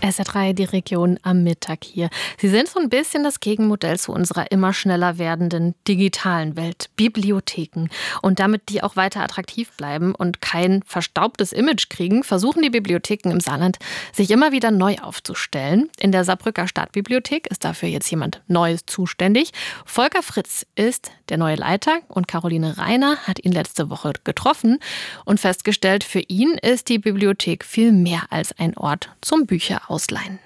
SR3, die Region am Mittag hier. Sie sind so ein bisschen das Gegenmodell zu unserer immer schneller werdenden digitalen Welt. Bibliotheken. Und damit die auch weiter attraktiv bleiben und kein verstaubtes Image kriegen, versuchen die Bibliotheken im Saarland, sich immer wieder neu aufzustellen. In der Saarbrücker Stadtbibliothek ist dafür jetzt jemand Neues zuständig. Volker Fritz ist der neue Leiter und Caroline Reiner hat ihn letzte Woche getroffen und festgestellt, für ihn ist die Bibliothek viel mehr als ein Ort zum Bücherausleihen.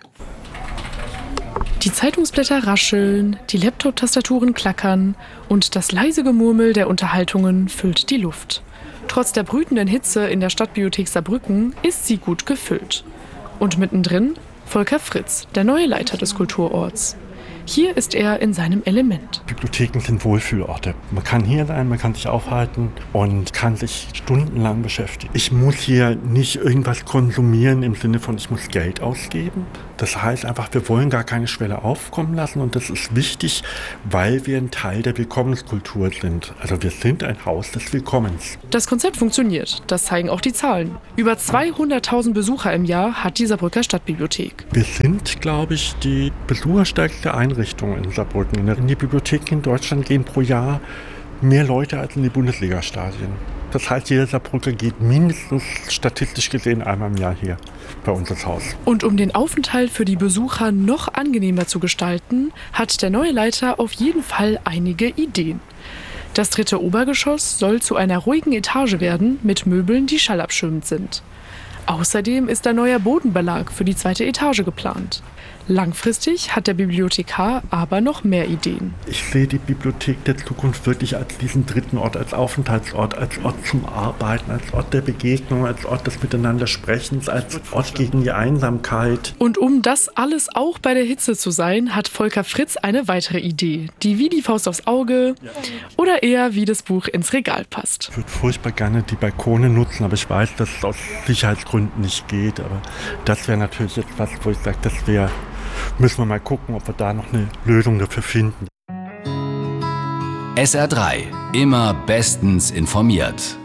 Die Zeitungsblätter rascheln, die Laptop-Tastaturen klackern und das leise Gemurmel der Unterhaltungen füllt die Luft. Trotz der brütenden Hitze in der Stadtbibliothek Saarbrücken ist sie gut gefüllt. Und mittendrin Volker Fritz, der neue Leiter des Kulturorts. Hier ist er in seinem Element. Bibliotheken sind Wohlfühlorte. Man kann hier sein, man kann sich aufhalten und kann sich stundenlang beschäftigen. Ich muss hier nicht irgendwas konsumieren im Sinne von, ich muss Geld ausgeben. Das heißt einfach, wir wollen gar keine Schwelle aufkommen lassen und das ist wichtig, weil wir ein Teil der Willkommenskultur sind. Also wir sind ein Haus des Willkommens. Das Konzept funktioniert, das zeigen auch die Zahlen. Über 200.000 Besucher im Jahr hat die Saarbrücker Stadtbibliothek. Wir sind, glaube ich, die besucherstärkste Einrichtung in Saarbrücken. In die Bibliotheken in Deutschland gehen pro Jahr mehr Leute als in die Bundesliga-Stadien. Das heißt, jeder Saarbrücker geht mindestens statistisch gesehen einmal im Jahr hier bei uns ins Haus. Und um den Aufenthalt für die Besucher noch angenehmer zu gestalten, hat der neue Leiter auf jeden Fall einige Ideen. Das 3. Obergeschoss soll zu einer ruhigen Etage werden mit Möbeln, die schallabschirmend sind. Außerdem ist ein neuer Bodenbelag für die 2. Etage geplant. Langfristig hat der Bibliothekar aber noch mehr Ideen. Ich sehe die Bibliothek der Zukunft wirklich als diesen dritten Ort, als Aufenthaltsort, als Ort zum Arbeiten, als Ort der Begegnung, als Ort des Miteinandersprechens, als Ort gegen die Einsamkeit. Und um das alles auch bei der Hitze zu sein, hat Volker Fritz eine weitere Idee, die wie die Faust aufs Auge oder eher wie das Buch ins Regal passt. Ich würde furchtbar gerne die Balkone nutzen, aber ich weiß, dass es aus Sicherheitsgründen nicht geht. Aber das wäre natürlich etwas, wo ich sage, müssen wir mal gucken, ob wir da noch eine Lösung dafür finden. SR3, immer bestens informiert.